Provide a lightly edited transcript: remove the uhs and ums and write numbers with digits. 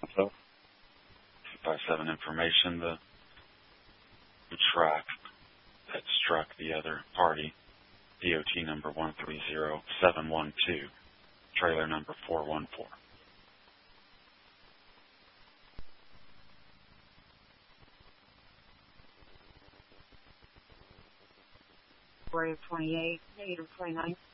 So 257 information, the truck that struck the other party, DOT number 130712, trailer number 414. February of 28, negative 29.